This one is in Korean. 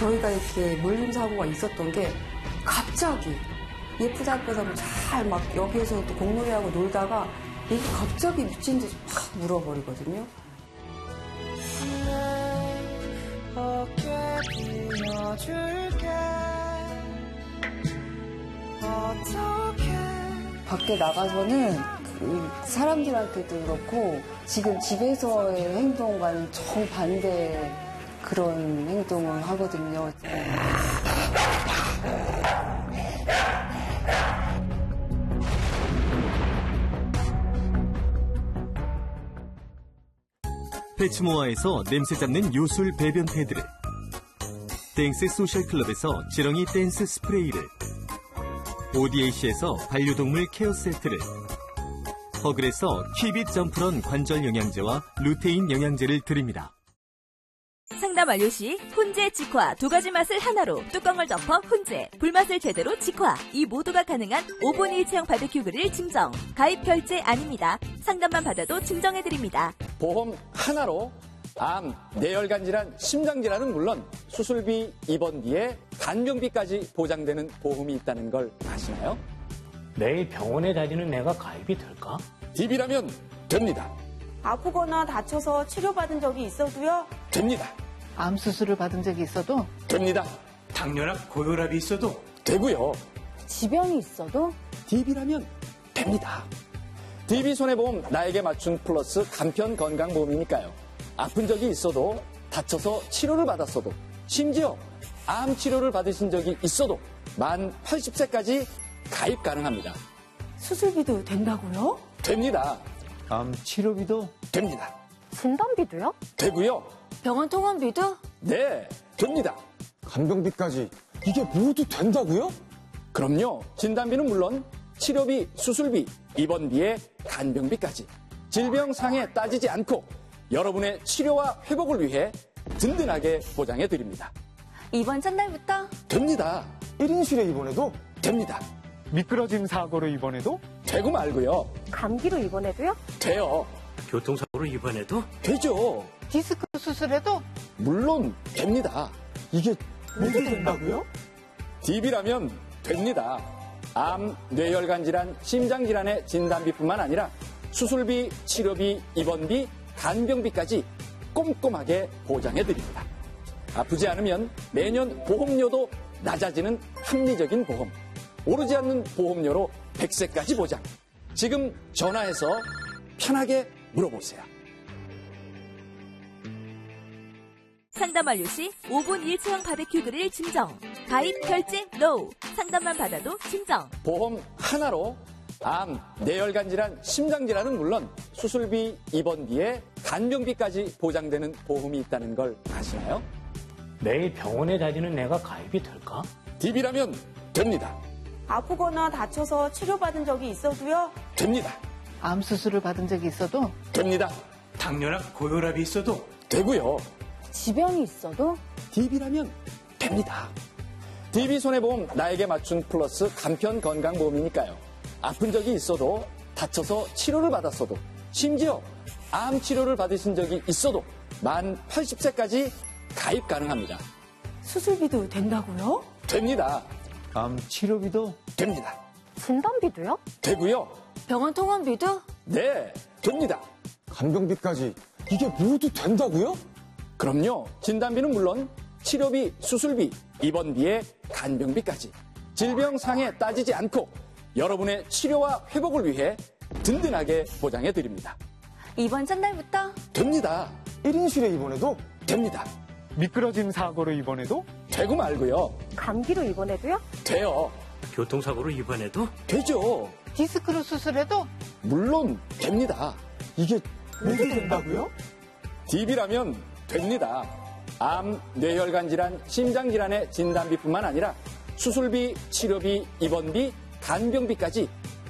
저희가 이렇게 물림 사고가 있었던 게 갑자기 예쁘다 하고 잘 막 여기에서 또 공놀이하고 놀다가 이게 갑자기 미친 듯이 팍 물어버리거든요. 밖에 나가서는 사람들한테도 그렇고 지금 집에서의 행동과는 정반대 그런 행동을 하거든요. 패치모아에서 냄새 잡는 요술 배변 패드를, 땡스 소셜클럽에서 지렁이 댄스 스프레이를, ODAC에서 반려동물 케어 세트를, 허글에서 퀴빗 점프런 관절 영양제와 루테인 영양제를 드립니다. 상담 완료 시 훈제, 직화 두 가지 맛을 하나로 뚜껑을 덮어 훈제, 불맛을 제대로 직화. 이 모두가 가능한 5분 일체형 바베큐 그릴 증정. 가입 결제 아닙니다. 상담만 받아도 증정해드립니다. 보험 하나로 암, 뇌혈관 질환, 심장 질환은 물론 수술비, 입원비에 간병비까지 보장되는 보험이 있다는 걸 아시나요? 매일 병원에 다니는 내가 가입이 될까? DB라면 됩니다. 아프거나 다쳐서 치료받은 적이 있어도요? 됩니다. 암 수술을 받은 적이 있어도? 됩니다. 당뇨나 고혈압이 있어도? 되고요. 지병이 있어도? DB라면 됩니다. DB 손해보험 나에게 맞춘 플러스 간편 건강보험이니까요. 아픈 적이 있어도, 다쳐서 치료를 받았어도, 심지어 암 치료를 받으신 적이 있어도 만 80세까지 가입 가능합니다. 수술비도 된다고요? 됩니다. 암 치료비도? 됩니다. 진단비도요? 되고요. 병원 통원비도? 네, 됩니다. 간병비까지 이게 모두 된다고요? 그럼요. 진단비는 물론 치료비, 수술비, 입원비에 간병비까지 질병 상해 따지지 않고 여러분의 치료와 회복을 위해 든든하게 보장해 드립니다. 이번 첫날부터? 됩니다. 1인실에 입원해도? 됩니다. 미끄러짐 사고로 입원해도? 되고 말고요. 감기로 입원해도요? 돼요. 교통사고로 입원해도? 되죠. 디스크 수술해도? 물론 됩니다. 이게 모두 된다고요? DB라면 됩니다. 암, 뇌혈관 질환, 심장 질환의 진단비뿐만 아니라 수술비, 치료비, 입원비, 간병비까지 꼼꼼하게 보장해 드립니다. 아프지 않으면 매년 보험료도 낮아지는 합리적인 보험. 오르지 않는 보험료로 100세까지 보장. 지금 전화해서 편하게 물어보세요. 상담 완료 시 5분 일체형 바베큐 그릴 증정. 가입 결제 NO. 상담만 받아도 증정. 보험 하나로 암, 뇌혈관 질환, 심장 질환은 물론 수술비, 입원비에 간병비까지 보장되는 보험이 있다는 걸 아시나요? 매일 병원에 다니는 내가 가입이 될까? DB라면 됩니다. 아프거나 다쳐서 치료받은 적이 있어도요? 됩니다. 암 수술을 받은 적이 있어도? 됩니다. 당뇨나 고혈압이 있어도? 되고요. 지병이 있어도? DB라면 됩니다. DB 손해보험 나에게 맞춘 플러스 간편 건강보험이니까요. 아픈 적이 있어도, 다쳐서 치료를 받았어도, 심지어 암 치료를 받으신 적이 있어도 만 80세까지 가입 가능합니다. 수술비도 된다고요? 됩니다. 암 치료비도? 됩니다. 진단비도요? 되고요. 병원 통원비도? 네, 됩니다. 간병비까지 이게 모두 된다고요? 그럼요. 진단비는 물론 치료비, 수술비, 입원비에 간병비까지 질병 상해 따지지 않고 여러분의 치료와 회복을 위해 든든하게 보장해 드립니다. 이번 첫날부터? 됩니다. 1인실에 입원해도? 됩니다. 미끄러짐 사고로 입원해도? 되고 말고요. 감기로 입원해도요? 돼요. 교통사고로 입원해도? 되죠. 디스크로 수술해도? 물론 됩니다. 이게 모두 된다고요? DB라면 됩니다. 암, 뇌혈관 질환, 심장 질환의 진단비뿐만 아니라 수술비, 치료비, 입원비, 간병비까지